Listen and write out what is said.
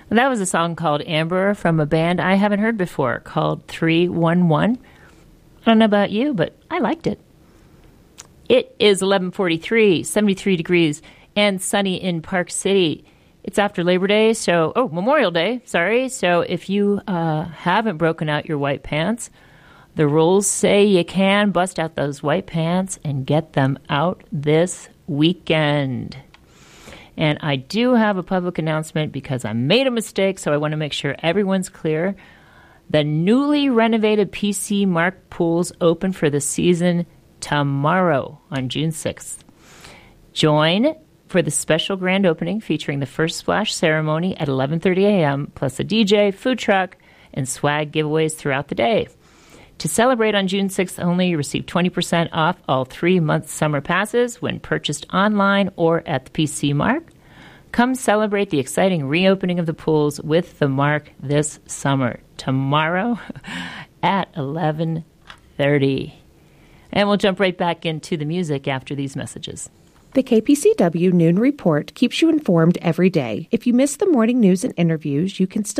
That was a song called Amber from a band I haven't heard before called 311. I don't know about you, but I liked it. It is 11:43, 73 degrees, and sunny in Park City. It's after Labor Day, Memorial Day, sorry. So if you haven't broken out your white pants, the rules say you can bust out those white pants and get them out this weekend. And I do have a public announcement because I made a mistake, so I want to make sure everyone's clear. The newly renovated PC Mark pools open for the season tomorrow on June 6th. Join for the special grand opening featuring the first splash ceremony at 11:30 a.m., plus a DJ, food truck, and swag giveaways throughout the day. To celebrate on June 6th only, you receive 20% off all 3-month summer passes when purchased online or at the PC Mark. Come celebrate the exciting reopening of the pools with the Mark this summer, tomorrow at 11:30. And we'll jump right back into the music after these messages. The KPCW Noon Report keeps you informed every day. If you miss the morning news and interviews, you can still